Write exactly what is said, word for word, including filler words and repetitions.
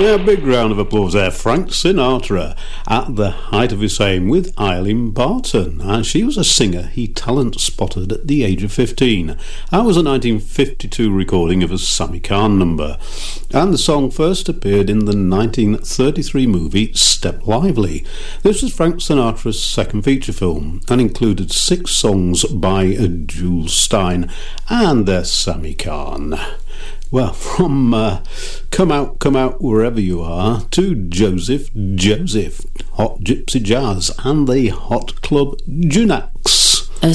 Yeah, a big round of applause there. Frank Sinatra at the height of his fame with Eileen Barton, and she was a singer he talent spotted at the age of fifteen. That was a nineteen fifty-two recording of a Sammy Cahn number, and the song first appeared in the nineteen thirty-three movie Step Lively. This was Frank Sinatra's second feature film and included six songs by Jules Stein and uh, Sammy Cahn. Well, from uh, Come Out, Come Out Wherever You Are to Joseph Joseph, Hot Gypsy Jazz and the Hot Club Junax.